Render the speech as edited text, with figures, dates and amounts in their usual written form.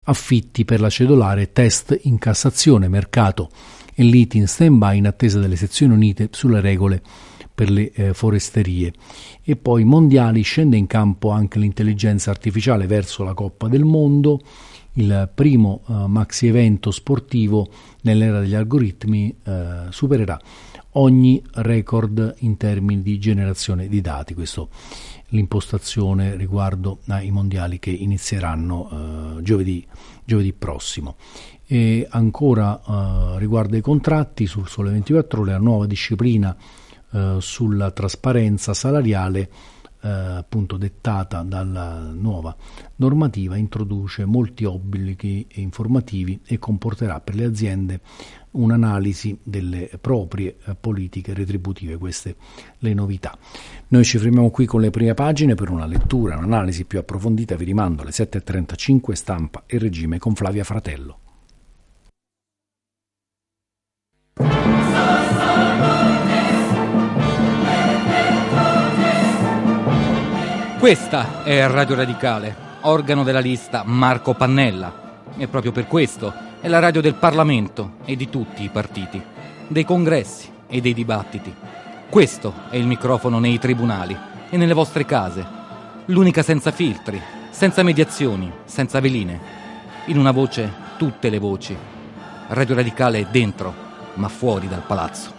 affitti per la cedolare, test in Cassazione, mercato e liti in stand-by in attesa delle sezioni unite sulle regole per le foresterie. E poi mondiali, scende in campo anche l'intelligenza artificiale verso la Coppa del Mondo, il primo maxi evento sportivo nell'era degli algoritmi supererà ogni record in termini di generazione di dati. Questo l'impostazione riguardo ai mondiali che inizieranno giovedì prossimo. E ancora riguardo ai contratti, sul Sole 24 Ore, la nuova disciplina sulla trasparenza salariale appunto dettata dalla nuova normativa introduce molti obblighi informativi e comporterà per le aziende un'analisi delle proprie politiche retributive. Queste le novità. Noi ci fermiamo qui con le prime pagine. Per una lettura, un'analisi più approfondita vi rimando alle 7.35 Stampa e Regime con Flavia Fratello. Questa è Radio Radicale, organo della lista Marco Pannella, e proprio per questo è la radio del Parlamento e di tutti i partiti, dei congressi e dei dibattiti. Questo è il microfono nei tribunali e nelle vostre case, l'unica senza filtri, senza mediazioni, senza veline. In una voce tutte le voci. Radio Radicale è dentro, ma fuori dal palazzo.